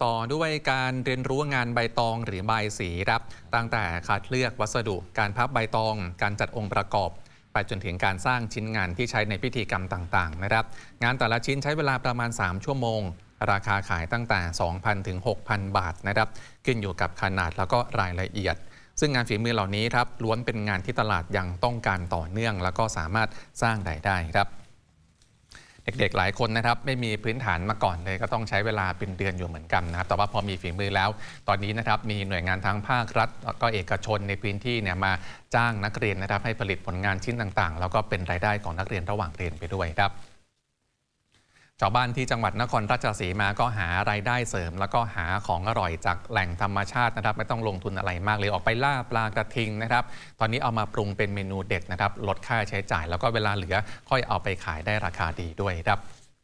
ต่อด้วยการเรียนรู้งานใบตองหรือบายสีครับตั้งแต่คัดเลือกวัสดุการพับใบตองการจัดองค์ประกอบไปจนถึงการสร้างชิ้นงานที่ใช้ในพิธีกรรมต่างๆนะครับงานแต่ละชิ้นใช้เวลาประมาณ3ชั่วโมงราคาขายตั้งแต่ 2,000 ถึง 6,000 บาทนะครับขึ้นอยู่กับขนาดแล้วก็รายละเอียดซึ่งงานฝีมือเหล่านี้ครับล้วนเป็นงานที่ตลาดยังต้องการต่อเนื่องแล้วก็สามารถสร้างรายได้ครับเด็กๆหลายคนนะครับไม่มีพื้นฐานมาก่อนเลยก็ต้องใช้เวลาเป็นเดือนอยู่เหมือนกันนะครับแต่ว่าพอมีฝีมือแล้วตอนนี้นะครับมีหน่วยงานทั้งภาครัฐแล้วก็เอกชนในพื้นที่เนี่ยมาจ้างนักเรียนนะครับให้ผลิตผลงานชิ้นต่างๆแล้วก็เป็นรายได้ของนักเรียนระหว่างเรียนไปด้วยครับชาวบ้านที่จังหวัดนครราชสีมาก็หารายได้เสริมแล้วก็หาของอร่อยจากแหล่งธรรมชาตินะครับไม่ต้องลงทุนอะไรมากเลยออกไปล่าปลากระทิงนะครับตอนนี้เอามาปรุงเป็นเมนูเด็ดนะครับลดค่าใช้จ่ายแล้วก็เวลาเหลือค่อยเอาไปขายได้ราคาดีด้วยครับ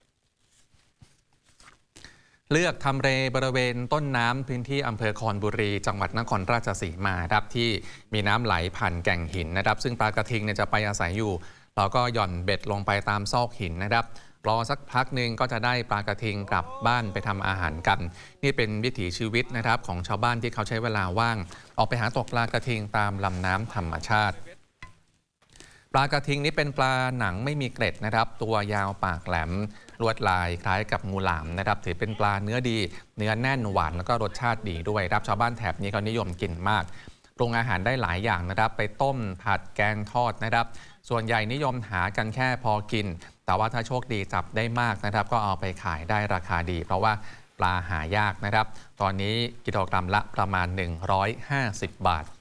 เลือกทำเลบริเวณต้นน้ำพื้นที่อำเภอคอนบุรีจังหวัดนครราชสีมาครับที่มีน้ำไหลผ่านแก่งหินนะครับซึ่งปลากระทิงเนี่ยจะไปอาศัยอยู่เราก็หย่อนเบ็ดลงไปตามซอกหินนะครับรอสักพักหนึ่งก็จะได้ปลากระทิงกลับบ้านไปทำอาหารกันนี่เป็นวิถีชีวิตนะครับของชาวบ้านที่เขาใช้เวลาว่างออกไปหาตกปลากระทิงตามลำน้ำธรรมชาติปลากระทิงนี้เป็นปลาหนังไม่มีเกล็ดนะครับตัวยาวปากแหลมลวดลายคล้ายกับงูหลามนะครับถือเป็นปลาเนื้อดีเนื้อแน่นหวานแล้วก็รสชาติดีด้วยครับชาวบ้านแถบนี้เขานิยมกินมากปรุงอาหารได้หลายอย่างนะครับไปต้มผัดแกงทอดนะครับส่วนใหญ่นิยมหากันแค่พอกินแต่ว่าถ้าโชคดีจับได้มากนะครับก็เอาไปขายได้ราคาดีเพราะว่าปลาหายากนะครับตอนนี้กิโลกรัมละประมาณ150 บาท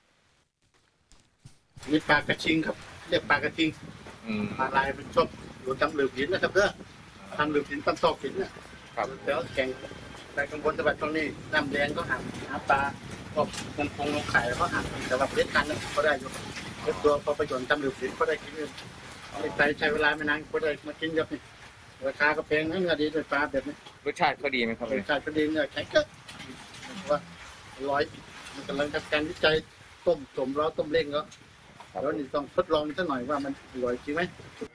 นี่ปลากระชิงครับเรียกปลากระทิงปลาลายมันชอบอยู่ตามหลืบหินนะครับเด้อทำหลืบหินตามซอกหินนะครับแล้วแข่งไปข้างบนจังหวัดตรงนี้น้ำแดงก็หาปลาก็คงลงไข่แล้วก็หาแต่ว่าเพชรคันก็ได้อยู่เพชรตัวพอประโยชน์ตามหลืบหินก็ได้กินเลยใช้เวลาไม่นานก็ได้มากินเยอะนี่ราคาก็แพงนะเนื้อดีด้วยปลาแบบนี้รสชาติก็ดีไหมครับรสชาติก็ดีเนื้อแข็งก็ว่าร้อยมันกำลังทำการวิจัยต้มสมล้อต้มเล้งแล้วนี่ต้องทดลองสักหน่อยว่ามันอร่อยจริงไหม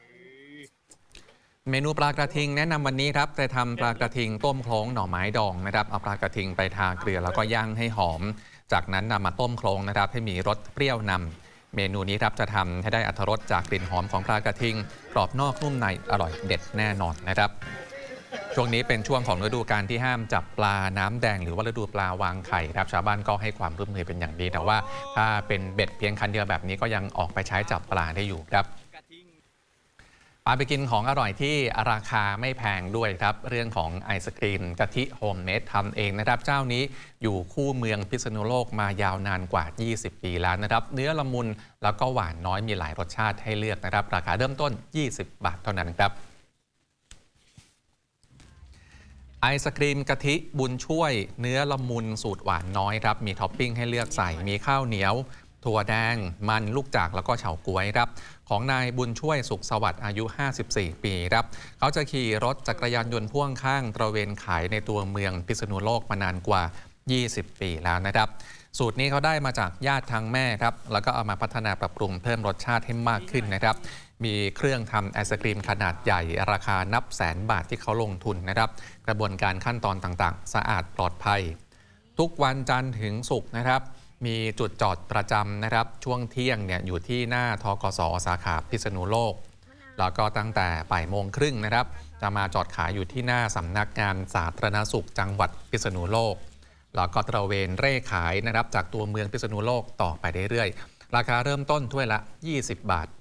เมนูปลากระทิงแนะนำวันนี้ครับจะทำปลากระทิงต้มโคลงหน่อไม้ดองนะครับเอาปลากระทิงไปทาเกลือแล้วก็ย่างให้หอมจากนั้นนำมาต้มโคลงนะครับให้มีรสเปรี้ยวนำเมนูนี้ครับจะทำให้ได้อรรถรสจากกลิ่นหอมของปลากระทิงกรอบนอกนุ่มในอร่อยเด็ดแน่นอนนะครับช่วงนี้เป็นช่วงของฤดูกาลที่ห้ามจับปลาน้ำแดงหรือว่าฤดูปลาวางไข่ครับชาวบ้านก็ให้ความร่วมมือเป็นอย่างดีแต่ว่าถ้าเป็นเบ็ดเพียงคันเดียวแบบนี้ก็ยังออกไปใช้จับปลาได้อยู่ครับพาไปกินของอร่อยที่ราคาไม่แพงด้วยครับเรื่องของไอศกรีมกะทิโฮมเมดทำเองนะครับเจ้านี้อยู่คู่เมืองพิษณุโลกมายาวนานกว่า20 ปีแล้วนะครับเนื้อละมุนแล้วก็หวานน้อยมีหลายรสชาติให้เลือกนะครับราคาเริ่มต้น20 บาทเท่านั้นครับไอศกรีมกะทิบุญช่วยเนื้อละมุนสูตรหวานน้อยครับมีท็อปปิ้งให้เลือกใส่มีข้าวเหนียวถั่วแดงมันลูกจากแล้วก็เฉาก๊วยครับของนายบุญช่วยสุขสวัสดิ์อายุ54 ปีครับเขาจะขี่รถจักรยานยนต์พ่วงข้างตระเวนขายในตัวเมืองพิษณุโลกมานานกว่า20 ปีแล้วนะครับสูตรนี้เขาได้มาจากญาติทางแม่ครับแล้วก็เอามาพัฒนาปรับปรุงเพิ่มรสชาติให้มากขึ้นนะครับมีเครื่องทำไอศกรีมขนาดใหญ่ราคานับแสนบาทที่เขาลงทุนนะครับกระบวนการขั้นตอนต่างๆสะอาดปลอดภัยทุกวันจันทร์ถึงศุกร์นะครับมีจุดจอดประจำนะครับช่วงเที่ยงเนี่ยอยู่ที่หน้าทกส.สาขาพิษณุโลกแล้วก็ตั้งแต่บ่ายโมงครึ่งนะครับจะมาจอดขายอยู่ที่หน้าสำนักงานสาธารณสุขจังหวัดพิษณุโลกแล้วก็ตระเวนเร่ขายนะครับจากตัวเมืองพิษณุโลกต่อไปเรื่อยๆราคาเริ่มต้นถ้วยละ20 บาท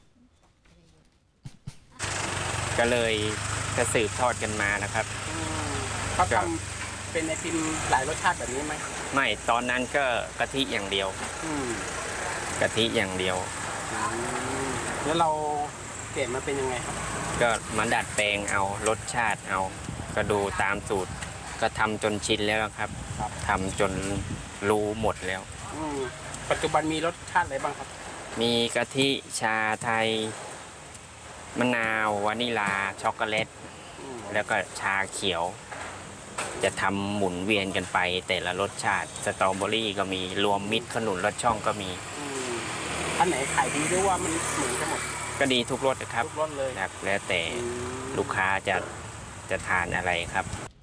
ก็เลยจะสืบทอดกันมานะครับเขาทำเป็นไอติมหลายรสชาติแบบนี้ไหมไม่ตอนนั้นก็กะทิอย่างเดียวกะทิอย่างเดียวแล้วเราเปลี่ยนมาเป็นยังไงครับก็มาดัดแปลงเอารสชาติเอาก็ดูตามสูตรก็ทำจนชินแล้วครับทำจนรู้หมดแล้วปัจจุบันมีรสชาติอะไรบ้างครับมีกะทิชาไทยมะนาววานิลาช็อกโกแลตแล้วก็ชาเขียวจะทำหมุนเวียนกันไปแต่ละรสชาติสตรอเบอรี่ก็มีรวมมิตรขนุนรสช่องก็มีอันไหนขายดีหรือว่ามันเหมือนกันหมดก็ดีทุกรสนะครับทุกรสเลยแล้วแต่ลูกค้าจะทานอะไรครับ